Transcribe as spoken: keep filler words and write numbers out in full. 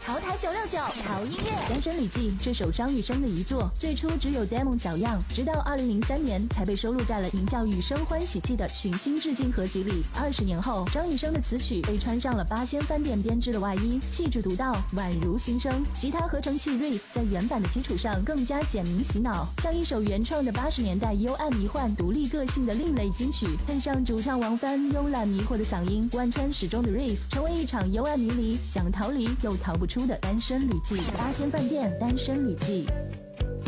潮台九六九潮音乐，《单身旅记》这首张雨生的遗作，最初只有 demo 小样，直到二零零三年才被收录在了名叫《雨生欢喜记》的群星致敬合集里。二十年后，张雨生的词曲被穿上了八仙饭店编织的外衣，气质独到，宛如新生。吉他合成器 riff 在原版的基础上更加简明洗脑，像一首原创的八十年代幽暗迷幻、独立个性的另类金曲，配上主唱王帆慵懒迷惑的嗓音，贯穿始终的 riff， 成为一场幽暗迷离，想逃离又逃不出的单身旅记。八仙饭店单身旅记。